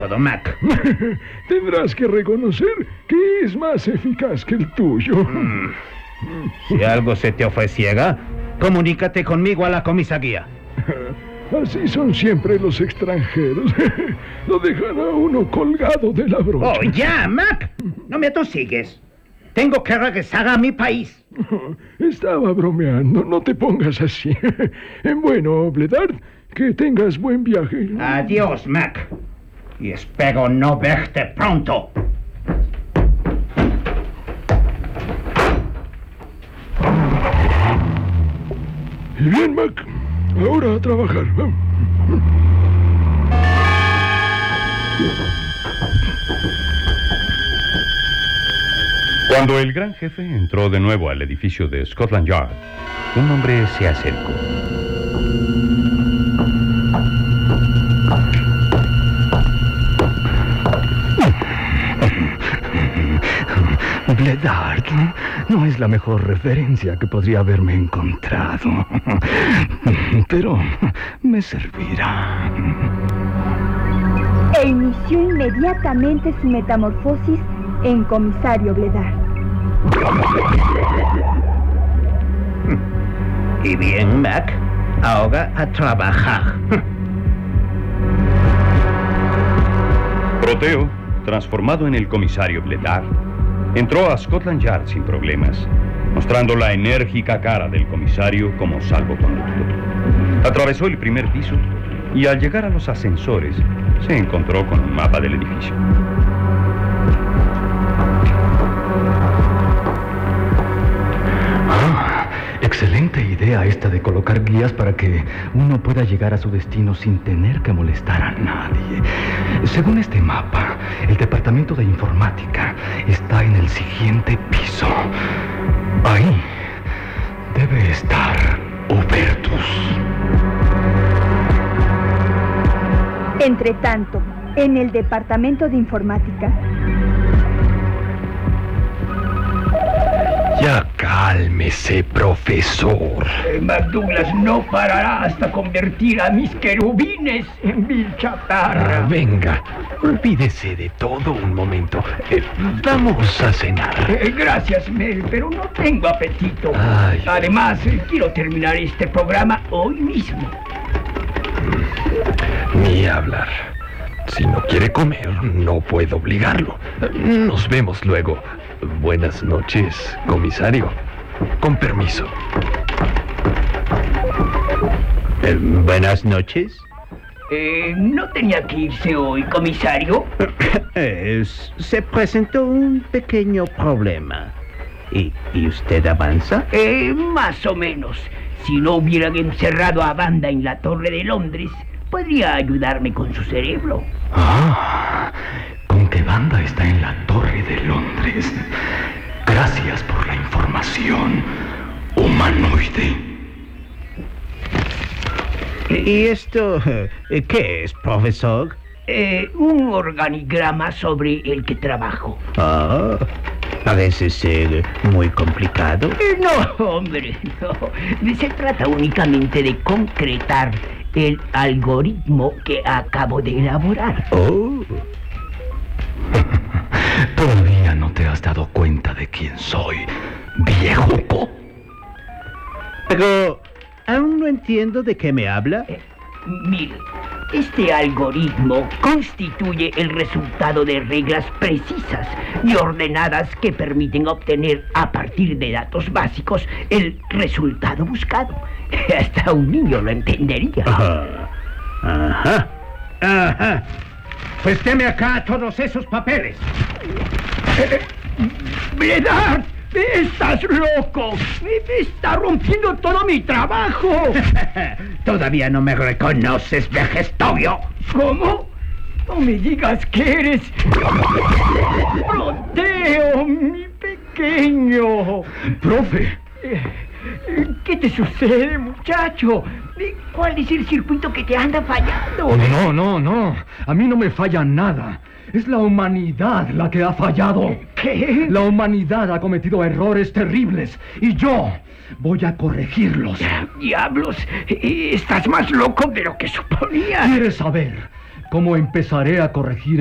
todo, Mac. Tendrás que reconocer que es más eficaz que el tuyo. Si algo se te ofreciera, comunícate conmigo a la comisaría. Así son siempre los extranjeros. Lo dejan a uno colgado de la brocha. ¡Oh, ya, Mac! No me atosigues. Tengo que regresar a mi país. Estaba bromeando, no te pongas así. Bueno, Bledard, que tengas buen viaje. Adiós, Mac. Y espero no verte pronto. Y bien, Mac. Ahora a trabajar. Cuando el gran jefe entró de nuevo al edificio de Scotland Yard, un hombre se acercó. Bledard no es la mejor referencia que podría haberme encontrado, pero me servirá. E inició inmediatamente su metamorfosis en comisario Bledard. Y bien, Mac, ahora a trabajar. Proteo, transformado en el comisario Bledard, entró a Scotland Yard sin problemas, mostrando la enérgica cara del comisario como salvoconducto. Atravesó el primer piso y al llegar a los ascensores se encontró con un mapa del edificio. Excelente idea esta de colocar guías para que uno pueda llegar a su destino sin tener que molestar a nadie. Según este mapa, el departamento de informática está en el siguiente piso. Ahí debe estar Hubertus. Entre tanto, en el departamento de informática... Ya cálmese, profesor. McDouglas no parará hasta convertir a mis querubines en vil chatarra. Venga, olvídese de todo un momento. Vamos a cenar. Gracias, Mel, pero no tengo apetito. Ay. Además, quiero terminar este programa hoy mismo. Ni hablar. Si no quiere comer, no puedo obligarlo. Nos vemos luego. Buenas noches, comisario. Con permiso. Buenas noches. ¿No tenía que irse hoy, comisario? Se presentó un pequeño problema. ¿Y usted avanza? Más o menos. Si no hubieran encerrado a Wanda en la Torre de Londres, podría ayudarme con su cerebro. Con que Wanda está en la Torre de Londres. Gracias por la información, humanoide. ¿Y esto qué es, profesor? Un organigrama sobre el que trabajo. Parece ser muy complicado. No, hombre, no. Se trata únicamente de concretar el algoritmo que acabo de elaborar. Todavía no te has dado cuenta de quién soy, viejuco. Pero aún no entiendo de qué me habla. Mire, este algoritmo constituye el resultado de reglas precisas y ordenadas que permiten obtener a partir de datos básicos el resultado buscado. Hasta un niño lo entendería. Ajá. Pues deme acá todos esos papeles. Bledard, ¡estás loco! ¡Me está rompiendo todo mi trabajo! Todavía no me reconoces, vejestorio. ¿Cómo? No me digas que eres... Proteo, mi pequeño. Profe. ¿Qué te sucede, muchacho? ¿Cuál es el circuito que te anda fallando? No. A mí no me falla nada. Es la humanidad la que ha fallado. ¿Qué? La humanidad ha cometido errores terribles y yo voy a corregirlos. ¡Diablos! Estás más loco de lo que suponía. ¿Quieres saber cómo empezaré a corregir